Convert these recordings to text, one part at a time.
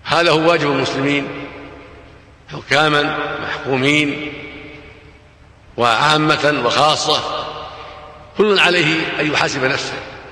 هذا هو واجب المسلمين حكاما محكومين وعامة وخاصة، كل عليه أن يحاسب نفسه،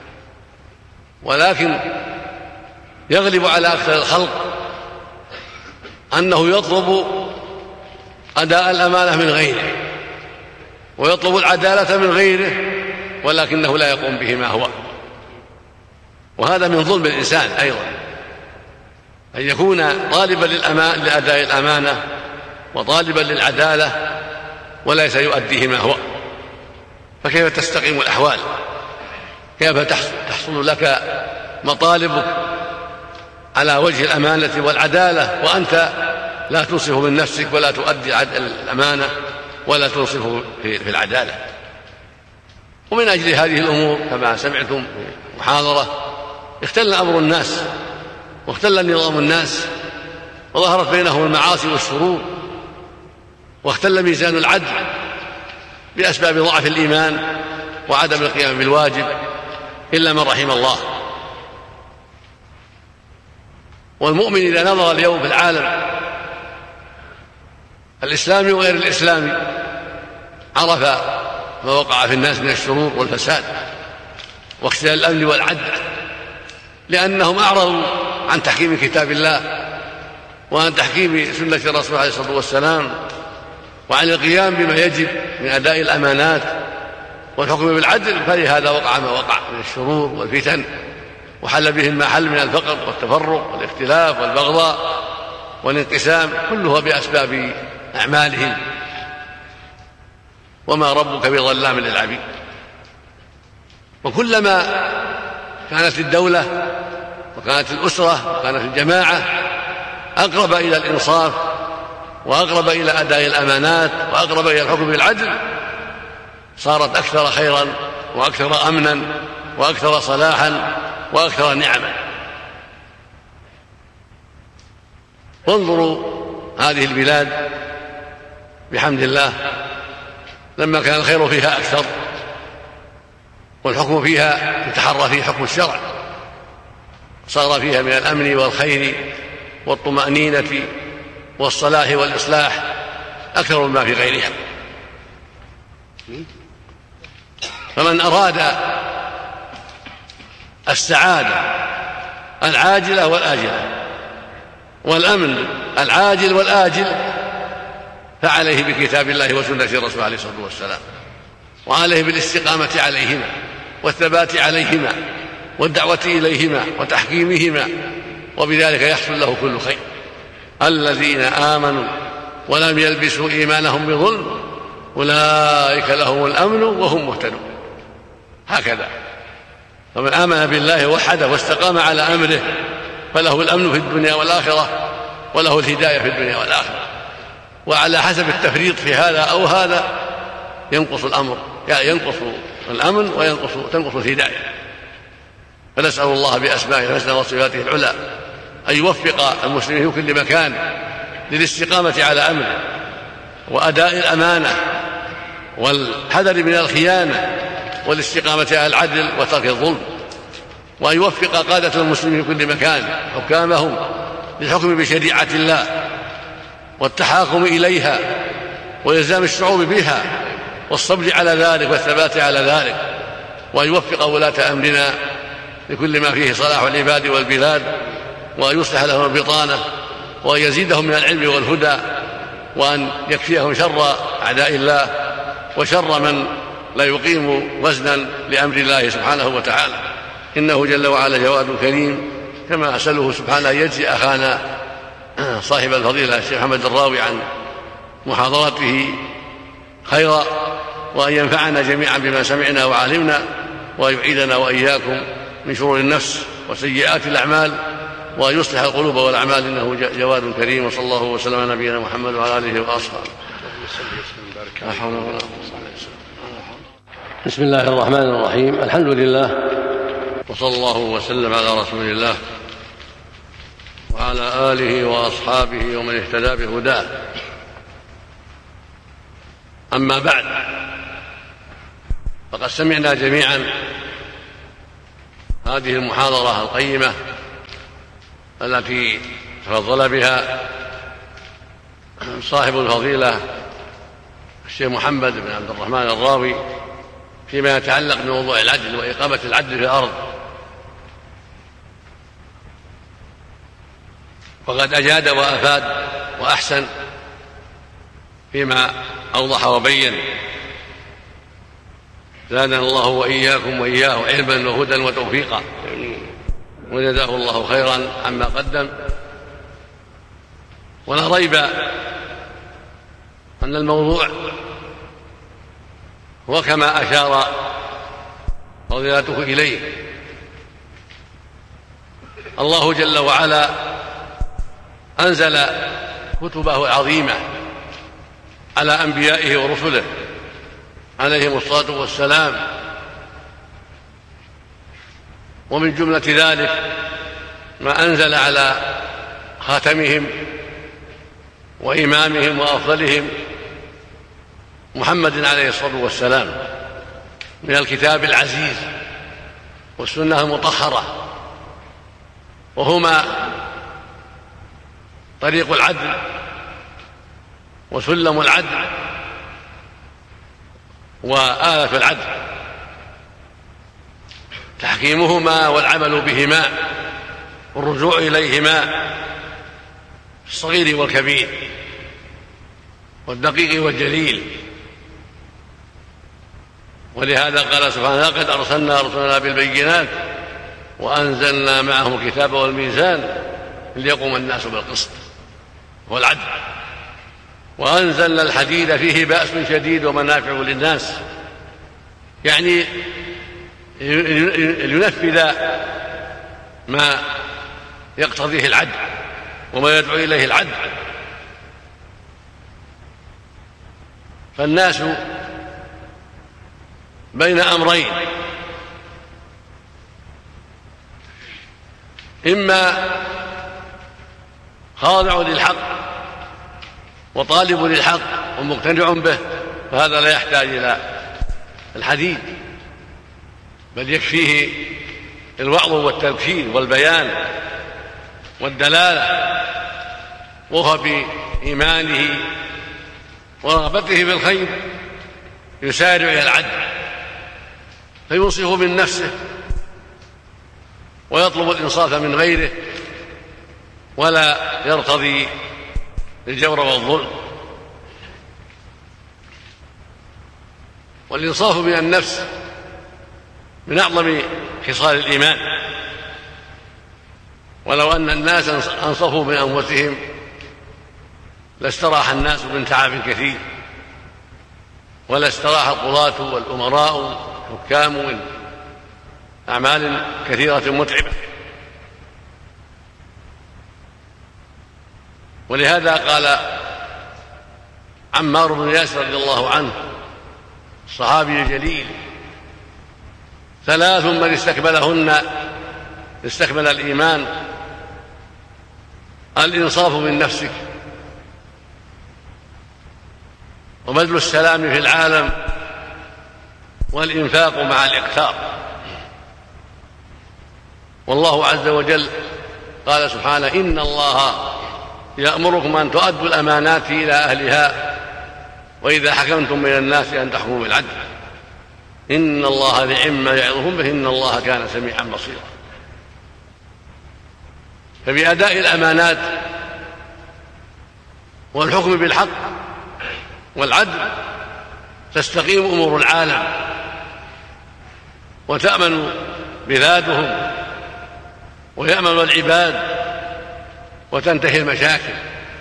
ولكن يغلب على أكثر الخلق أنه يطلب أداء الأمانة من غيره ويطلب العدالة من غيره، ولكنه لا يقوم بهما هو. وهذا من ظلم الإنسان أيضا، أن يكون طالبا لأداء الأمانة وطالبا للعدالة وليس يؤديهما هو. فكيف تستقيم الأحوال؟ كيف تحصل لك مطالبك على وجه الأمانة والعدالة وأنت لا تنصف من نفسك ولا تؤدي الأمانة ولا تنصف في العدالة؟ ومن أجل هذه الأمور كما سمعتم في محاضرة اختل أمر الناس واختل نظام الناس وظهرت بينهم المعاصي والشرور، واختل ميزان العدل بأسباب ضعف الإيمان وعدم القيام بالواجب إلا من رحم الله. والمؤمن إذا نظر اليوم في العالم الإسلامي وغير الإسلامي عرف ما وقع في الناس من الشرور والفساد واختلال الأمن والعدل، لأنهم أعرضوا عن تحكيم كتاب الله وعن تحكيم سنة الرسول عليه الصلاة والسلام وعن القيام بما يجب من أداء الأمانات والحكم بالعدل، فلهذا وقع ما وقع من الشرور والفتن، وحل بهم ما حل من الفقر والتفرق والاختلاف والبغضاء والانقسام، كلها بأسباب أعمالهم. وما ربك بظلام للعبيد. وكلما كانت الدولة وكانت الأسرة وكانت الجماعة أقرب إلى الإنصاف وأقرب إلى أداء الأمانات وأقرب إلى الحكم بالعدل صارت أكثر خيرا وأكثر أمنا وأكثر صلاحا وأكثر نعما. وانظروا هذه البلاد بحمد الله لما كان الخير فيها أكثر والحكم فيها يتحرى فيه حكم الشرع، صار فيها من الأمن والخير والطمأنينة والصلاح والإصلاح أكثر مما في غيرها. فمن أراد السعادة العاجلة والآجلة والأمن العاجل والآجل فعليه بكتاب الله وسنة الرسول عليه الصلاة والسلام، وعليه بالاستقامة عليهما والثبات عليهما والدعوة إليهما وتحكيمهما، وبذلك يحصل له كل خير. الذين آمنوا ولم يلبسوا إيمانهم بظلم أولئك لهم الأمن وهم مهتدون. هكذا فمن آمن بالله وحده واستقام على أمره فله الأمن في الدنيا والآخرة وله الهداية في الدنيا والآخرة. وعلى حسب التفريط في هذا أو هذا ينقص الأمر، يعني ينقص الأمن وتنقص الهداية. فنسأل الله بأسمائه الحسنى وصفاته العلى أن يوفق المسلمين في كل مكان للاستقامة على أمره وأداء الأمانة والحذر من الخيانة والاستقامة على العدل وترك الظلم، وأن يوفق قادة المسلمين في كل مكان حكامهم للحكم بشريعة الله والتحاكم إليها وإلزام الشعوب بها والصبر على ذلك والثبات على ذلك، وأن يوفق ولاة أمرنا لكل ما فيه صلاح العباد والبلاد، وأن يصلح لهم البطانة وأن يزيدهم من العلم والهدى، وأن يكفيهم شر أعداء الله وشر من لا يقيم وزنا لأمر الله سبحانه وتعالى، إنه جل وعلا جواد كريم. كما أسأله سبحانه أن يجزي أخانا صاحب الفضيلة الشيخ محمد الراوي عن محاضرته خيرا، وأن ينفعنا جميعا بما سمعنا وعلمنا، وأن يعيذنا وإياكم من شرور النفس وسيئات الأعمال، وأن يصلح القلوب والأعمال، إنه جواد كريم. وصلى الله وسلم على نبينا محمد وعلى آله وأصحابه. لا حول ولا قوة. بسم الله الرحمن الرحيم. الحمد لله وصلى الله وسلم على رسول الله وعلى آله وأصحابه ومن اهتدى بهداه. أما بعد، فقد سمعنا جميعا هذه المحاضرة القيمة التي تفضل بها صاحب الفضيلة الشيخ محمد بن عبد الرحمن الراوي فيما يتعلق بموضوع العدل وإقامة العدل في الأرض، وقد أجاد وأفاد وأحسن فيما أوضح وبين، زادنا الله وإياكم وإياه علما وهدى وتوفيقا، وجزاه الله خيرا عما قدم. ولا ريب أن الموضوع هو كما أشار فضيلته إليه. الله جل وعلا أنزل كتبه العظيمة على أنبيائه ورسله عليهم الصلاة والسلام، ومن جملة ذلك ما أنزل على خاتمهم وإمامهم وأفضلهم محمد عليه الصلاة والسلام من الكتاب العزيز والسنة المطهرة، وهما طريق العدل وسلم العدل وآلة العدل، تحكيمهما والعمل بهما والرجوع إليهما في الصغير والكبير والدقيق والجليل. ولهذا قال سبحانه: لقد أرسلنا رسلنا بالبينات وأنزلنا معهم الكتاب والميزان ليقوم الناس بالقسط والعدل، وأنزلنا الحديد فيه بأس شديد ومنافع للناس، يعني لينفذ ما يقتضيه العدل وما يدعو إليه العدل. فالناس بين أمرين: إما خاضع للحق وطالب للحق ومقتنع به، فهذا لا يحتاج إلى الحديث، بل يكفيه الوعظ والتبشير والبيان والدلالة، وهو بإيمانه ورغبته في الخير يسارع إلى العدل، فينصف من نفسه ويطلب الإنصاف من غيره، ولا يرتضي الجور والظلم. والإنصاف من النفس من أعظم خصال الإيمان، ولو أن الناس أنصفوا من أنفسهم لاستراح الناس من تعب كثير، ولا استراح القضاة والأمراء والحكام من أعمال كثيرة متعبة. ولهذا قال عمار بن ياسر رضي الله عنه الصحابي الجليل: ثلاث من استكملهن استكمل الإيمان: الإنصاف من نفسك، وبذل السلام في العالم، والإنفاق مع الإقتار. والله عز وجل قال سبحانه: إن الله يأمركم أن تؤدوا الأمانات إلى أهلها وإذا حكمتم من الناس أن تحكموا بالعدل إن الله نعم ما يعظكم به إن الله كان سميعا بصيرا. فبأداء الأمانات والحكم بالحق والعدل تستقيم أمور العالم وتأمن بلادهم ويأمن العباد وتنتهي المشاكل.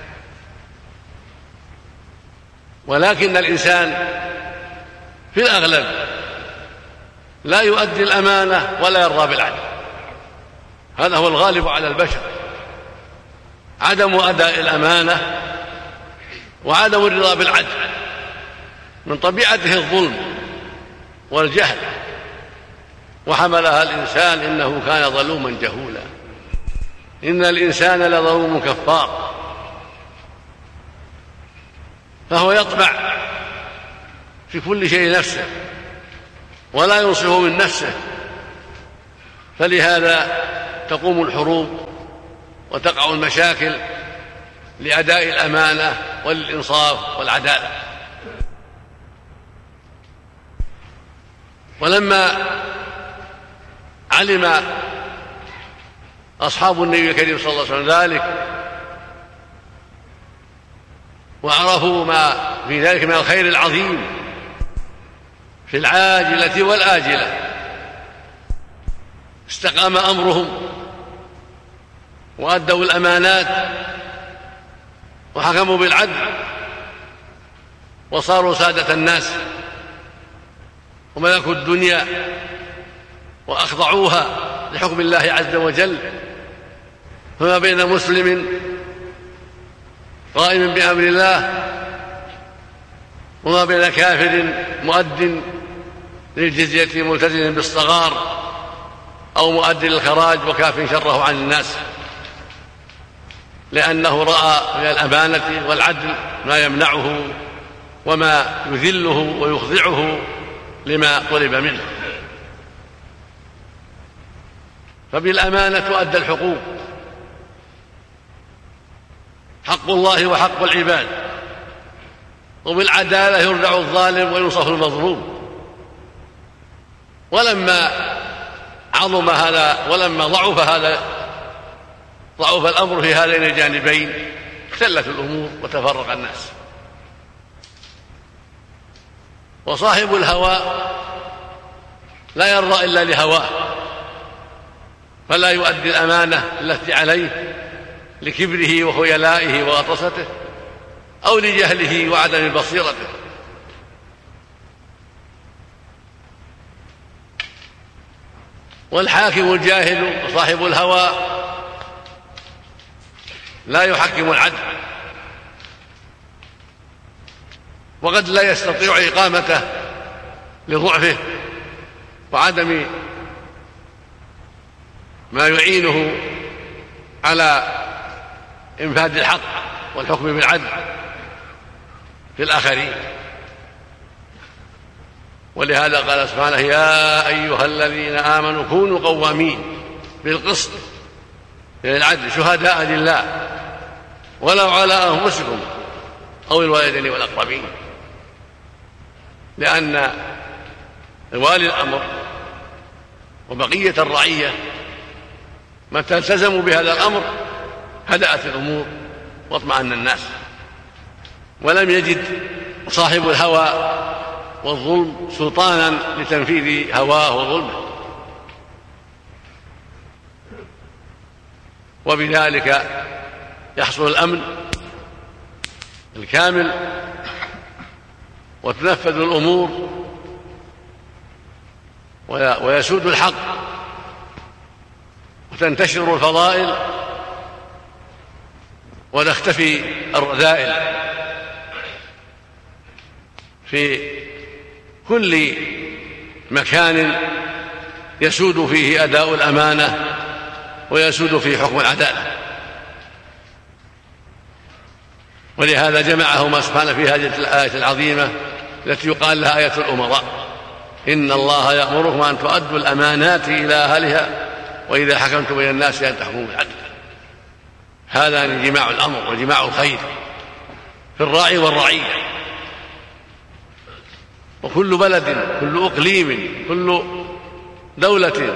ولكن الإنسان في الأغلب لا يؤدي الأمانة ولا يرضى بالعدل، هذا هو الغالب على البشر، عدم أداء الأمانة وعدم الرضا بالعدل. من طبيعته الظلم والجهل، وحملها الإنسان إنه كان ظلوما جهولا إن الإنسان لظلوم كفار. فهو يطمع في كل شيء نفسه ولا ينصف من نفسه، فلهذا تقوم الحروب وتقع المشاكل لأداء الأمانة والإنصاف والعدالة. ولما علم أصحاب النبي الكريم صلى الله عليه وسلم ذلك وعرفوا ما في ذلك من الخير العظيم في العاجلة والآجلة استقام أمرهم وأدوا الأمانات وحكموا بالعدل وصاروا سادة الناس وملكوا الدنيا وأخضعوها لحكم الله عز وجل. فما بين مسلم قائم بأمر الله وما بين كافر مؤد للجزية ملتزم بالصغار أو مؤد للخراج وكاف شره عن الناس، لأنه رأى من الأمانة والعدل ما يمنعه وما يذله ويخضعه لما طلب منه. فبالأمانة تؤدى الحقوق، حق الله وحق العباد، وبالعدالة يردع الظالم وينصف المظلوم. ولما عظم هذا ولما ضعف الأمر في هذين الجانبين اختلت الأمور وتفرق الناس. وصاحب الهوى لا يرضى إلا لهواه، فلا يؤدي الأمانة التي عليه لكبره وخيلائه وغطرسته أو لجهله وعدم بصيرته. والحاكم الجاهل وصاحب الهوى لا يحكم العدل، وقد لا يستطيع إقامته لضعفه وعدم ما يعينه على إنفاذ الحق والحكم بالعدل في الآخرين. ولهذا قال سبحانه: يا أيها الذين آمنوا كونوا قوامين بالقسط بالعدل شهداء لله ولو على أنفسكم أو الوالدين والأقربين. لأن والي الأمر وبقية الرعية متى التزموا بهذا الأمر هدأت الأمور واطمأن الناس، ولم يجد صاحب الهوى والظلم سلطانا لتنفيذ هواه وظلمه. وبذلك يحصل الأمن الكامل وتنفذ الأمور ويسود الحق وتنتشر الفضائل وتختفي الرذائل في كل مكان يسود فيه أداء الأمانة ويسود فيه حكم العدالة. ولهذا جمعهما سبحانه في هذه الآية العظيمة التي يقال لها آية الأمراء: إن الله يأمركم أن تؤدوا الأمانات إلى أهلها وإذا حكمتم بين الناس أن تحكموا بالعدل. هذا جماع الأمر وجماع الخير في الراعي والرعية. وكل بلد، كل إقليم، كل دولة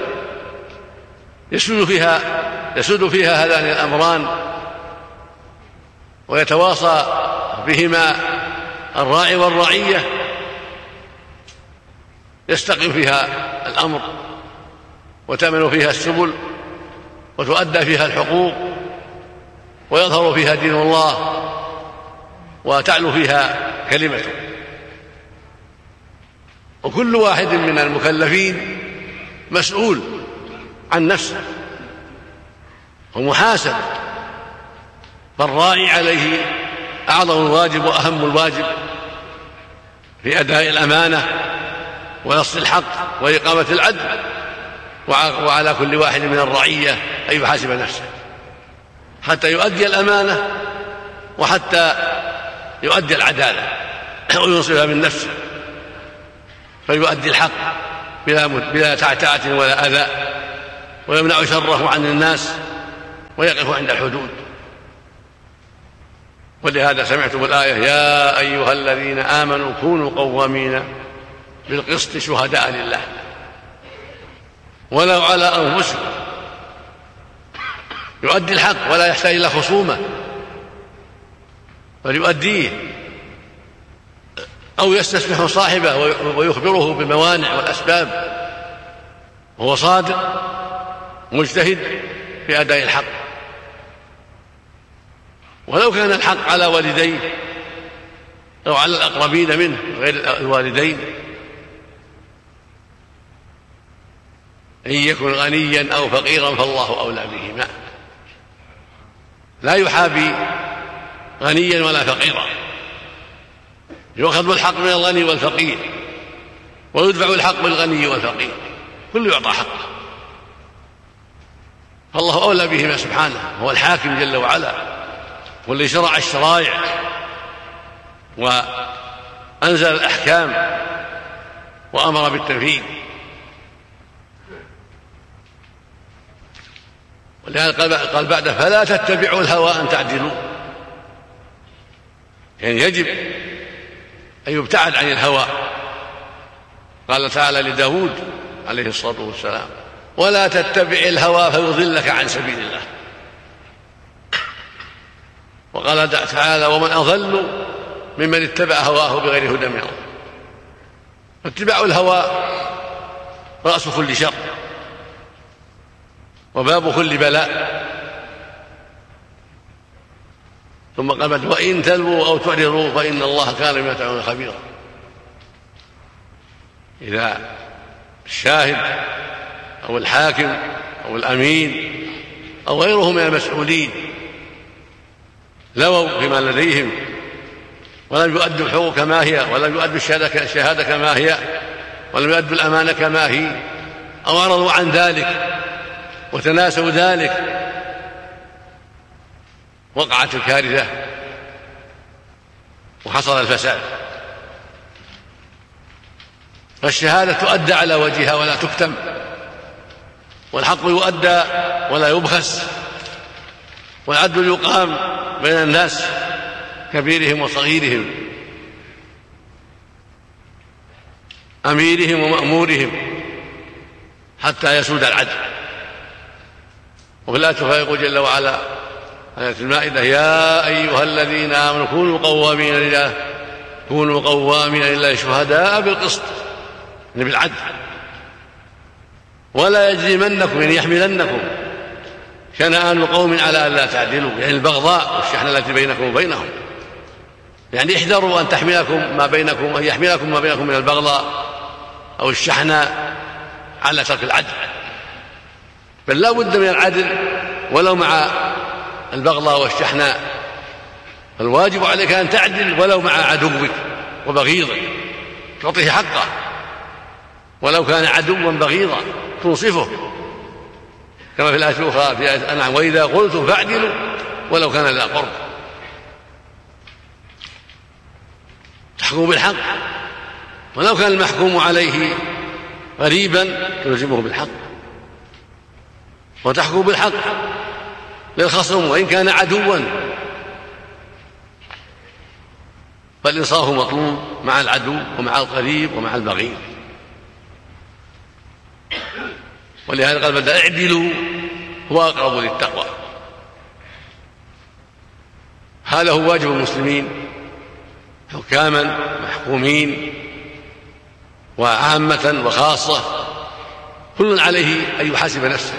يسود فيها هذان الأمران ويتواصى بهما الراعي والرعية يستقيم فيها الأمر وتأمن فيها السبل وتؤدى فيها الحقوق ويظهر فيها دين الله وتعلو فيها كلمته. وكل واحد من المكلفين مسؤول عن نفسه ومحاسب، فالراعي عليه أعظم الواجب وأهم الواجب في أداء الأمانة ونصر الحق وإقامة العدل، وعلى كل واحد من الرعية أن يحاسب نفسه حتى يؤدي الأمانة وحتى يؤدي العدالة وينصفها من نفسه، فيؤدي الحق بلا تعتعة ولا أذى ويمنع شره عن الناس ويقف عند الحدود. ولهذا سمعتم الآية: يا أيها الذين آمنوا كونوا قوامين بالقسط شهداء لله ولو على أنفسكم. يؤدي الحق ولا يحتاج إلى خصومة، بل يؤديه، أو يستسمح صاحبه ويخبره بالموانع والأسباب، وهو صادق مجتهد في أداء الحق. ولو كان الحق على والديه أو على الأقربين منه غير الوالدين، إن يكن غنيا أو فقيرا فالله أولى بهما. لا يحابي غنيا ولا فقيرا، يؤخذ الحق من الغني والفقير ويدفع الحق بالغني والفقير، كل يعطى حقه، فالله أولى بهما سبحانه، هو الحاكم جل وعلا، والذي شرع الشرائع وأنزل الأحكام وأمر بالتنفيذ. ولهذا قال بعد: فلا تتبعوا الهوى أن تعدلوا. يعني يجب أن يبتعد عن الهوى. قال تعالى لداود عليه الصلاة والسلام: ولا تتبع الهوى فيضلك عن سبيل الله. وقال تعالى: ومن أضل ممن اتبع هواه بغير هدى من الله. فاتباع الهوى رأس كل شر وباب كل بلاء. ثم قال: وإن تلووا أو تعرضوا فإن الله كان بما تعملون خبيرا. إذا الشاهد أو الحاكم أو الأمين أو غيره من المسؤولين لووا فيما لديهم ولم يؤدوا الحقوق كما هي، ولم يؤدوا الشهادة كما هي، ولم يؤدوا الأمانة كما هي، أو أعرضوا عن ذلك وتناسوا ذلك، وقعت الكارثة وحصل الفساد. فالشهادة تؤدى على وجهها ولا تكتم، والحق يؤدى ولا يبخس، والعدل يقام بين الناس كبيرهم وصغيرهم، أميرهم ومأمورهم، حتى يسود العدل. وفي الآية فيقول جل وعلا آية المائدة: يا أيها الذين آمنوا كونوا قوامين لله شهداء بالقسط، يعني بالعدل، ولا يجرمنكم، يعني يحملنكم شنآن قوم على أن لا تعدلوا، يعني البغضاء والشحنة التي بينكم وبينهم. يعني احذروا أن يحملكم ما بينكم من البغضاء أو الشحنة على ترك العدل، بل لا بد من العدل ولو مع البغضاء والشحنة. فالواجب عليك أن تعدل ولو مع عدوك وبغيضك، تعطيه حقه ولو كان عدوا بغيضا، تنصفه، كما في الآية الأخرى في آية الأنعام: وإذا قلتم فاعدلوا ولو كان ذا قرب. تحكم بالحق ولو كان المحكوم عليه غريبا تلزمه بالحق، وتحكم بالحق للخصم وإن كان عدوا، فالإنصاف مطلوب مع العدو ومع القريب ومع البغيض. ولهذا قال: بدأ اعدلوا هو أقرب للتقوى. هذا هو واجب المسلمين حكاما محكومين وعامة وخاصة، كل عليه أن يحاسب نفسه،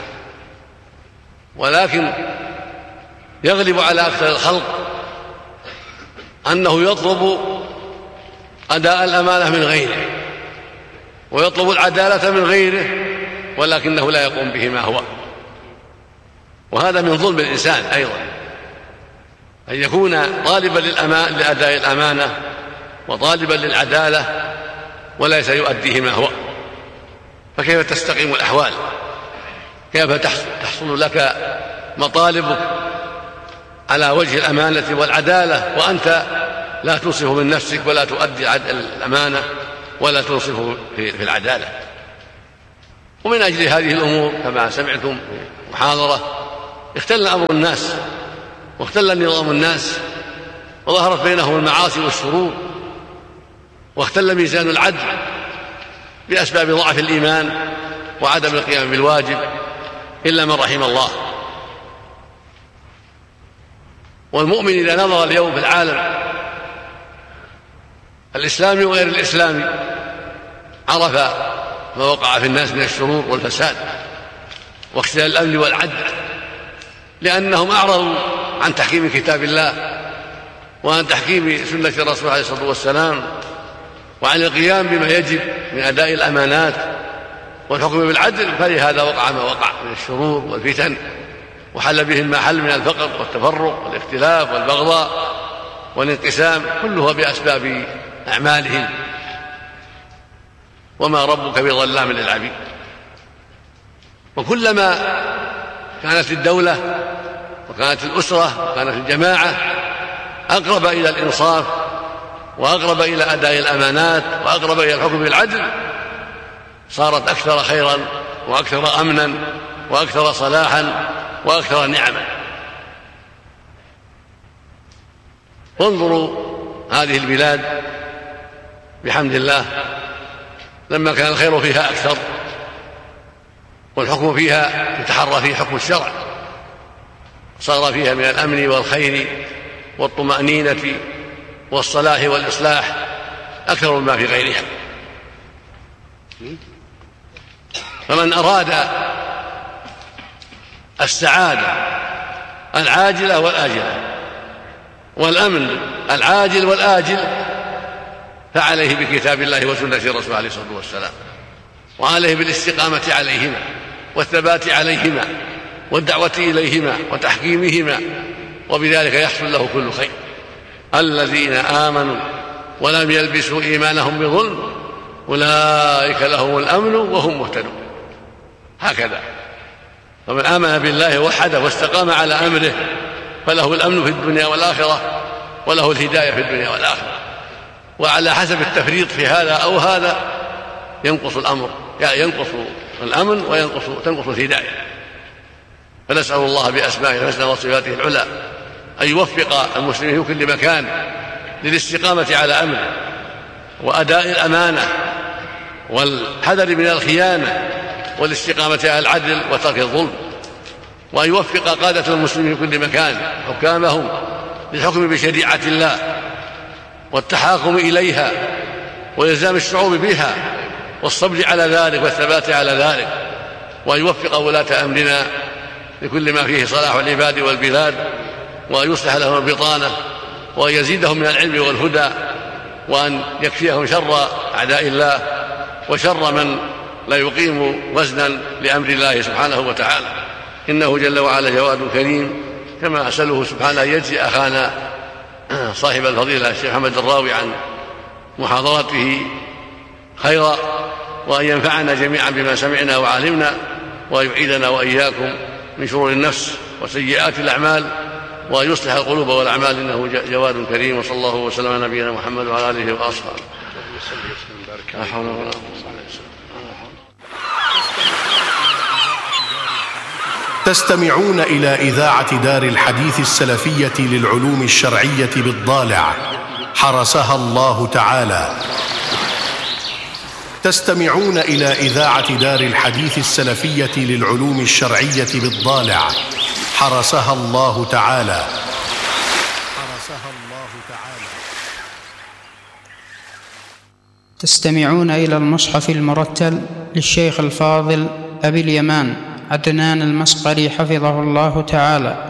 ولكن يغلب على أكثر الخلق أنه يطلب أداء الأمانة من غيره ويطلب العدالة من غيره، ولكنه لا يقوم به ما هو. وهذا من ظلم الإنسان أيضا، أن يكون طالبا لأداء الأمانة وطالبا للعدالة وليس يؤديه ما هو. فكيف تستقيم الأحوال؟ كيف تحصل لك مطالبك على وجه الأمانة والعدالة وأنت لا تنصف من نفسك ولا تؤدي الأمانة ولا تنصف في العدالة؟ ومن أجل هذه الأمور كما سمعتم في محاضرة اختل أمر الناس واختل نظام الناس، وظهرت بينهم المعاصي والشرور، واختل ميزان العدل بأسباب ضعف الإيمان وعدم القيام بالواجب إلا من رحم الله. والمؤمن إذا نظر اليوم في العالم الإسلامي وغير الإسلامي عرف ما وقع في الناس من الشرور والفساد واختلال الأمن والعدل، لأنهم أعرضوا عن تحكيم كتاب الله وعن تحكيم سنة الرسول عليه الصلاة والسلام، وعن القيام بما يجب من أداء الأمانات والحكم بالعدل، فلهذا وقع ما وقع من الشرور والفتن، وحل بهم ما حل من الفقر والتفرق والاختلاف والبغضاء والانقسام، كلها بأسباب أعمالهم. وما ربك بظلام للعبيد. وكلما كانت الدولة وكانت الأسرة وكانت الجماعة أقرب إلى الإنصاف وأقرب إلى أداء الأمانات وأقرب إلى الحكم بالعدل، صارت أكثر خيرا وأكثر أمنا وأكثر صلاحا وأكثر نعما. وانظروا هذه البلاد بحمد الله لما كان الخير فيها أكثر والحكم فيها يتحرى فيه حكم الشرع، صار فيها من الأمن والخير والطمأنينة والصلاح والإصلاح أكثر مما في غيرها. فمن أراد السعادة العاجلة والآجلة والأمن العاجل والآجل فعليه بكتاب الله وسنة الرسول عليه الصلاة والسلام، وعليه بالاستقامة عليهما والثبات عليهما والدعوة إليهما وتحكيمهما، وبذلك يحصل له كل خير. الذين آمنوا ولم يلبسوا إيمانهم بظلم أولئك لهم الأمن وهم مهتدون. هكذا فمن آمن بالله وحده واستقام على أمره فله الأمن في الدنيا والآخرة وله الهداية في الدنيا والآخرة. وعلى حسب التفريط في هذا أو هذا ينقص الأمر، يعني ينقص الأمن وتنقص الهداية. فنسأل الله بأسمائه الحسنى وصفاته العلى أن يوفق المسلمين في كل مكان للاستقامة على أمره وأداء الأمانة والحذر من الخيانة والاستقامة على العدل وترك الظلم، وأن يوفق قادة المسلمين في كل مكان حكامهم للحكم بشريعة الله والتحاكم إليها وإلزام الشعوب بها والصبر على ذلك والثبات على ذلك، وأن يوفق ولاة أمرنا لكل ما فيه صلاح العباد والبلاد، وأن يصلح لهم البطانة وأن يزيدهم من العلم والهدى، وأن يكفيهم شر أعداء الله وشر من لا يقيم وزنا لأمر الله سبحانه وتعالى، إنه جل وعلا جواد كريم. كما أسأله سبحانه يجزي أخانا صاحب الفضيلة الشيخ محمد الراوي عن محاضرته خيرا، وأن ينفعنا جميعا بما سمعنا وعلمنا، وأن يعيذنا وإياكم من شرور النفس وسيئات الأعمال، وأن يصلح القلوب والأعمال، إنه جواد كريم. وصلى الله وسلم على نبينا محمد وعلى آله وأصحابه. لا حول ولا قوة إلا بالله. تستمعون إلى إذاعة دار الحديث السلفية للعلوم الشرعية بالضالع حرسها الله تعالى. تستمعون إلى إذاعة دار الحديث السلفية للعلوم الشرعية بالضالع حرسها الله تعالى. تستمعون إلى المصحف المرتل للشيخ الفاضل أبي اليمان عدنان المسقري حفظه الله تعالى،